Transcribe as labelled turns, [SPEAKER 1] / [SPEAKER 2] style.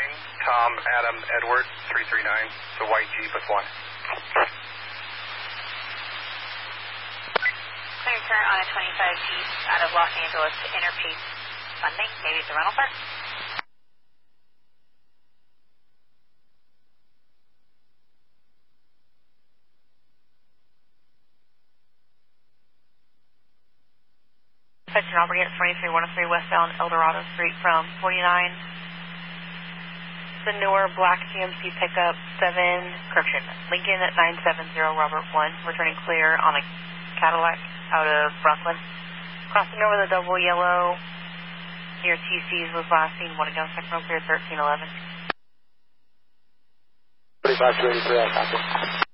[SPEAKER 1] Tom, Adam, Edward, 339. The white Jeep with 1.
[SPEAKER 2] Clear turn on a 25 Jeep out of Los Angeles to Interpace Funding. Maybe it's a rental car. Fetch and Aubrey at 23103 westbound Eldorado Street from 49. The newer black GMC pickup 7, correction, Lincoln at 970 Robert 1, returning clear on a Cadillac out of Brooklyn. Crossing over the double yellow near TC's was last seen, 1 to go, second row clear 1311.
[SPEAKER 3] 45 to 83, I copy.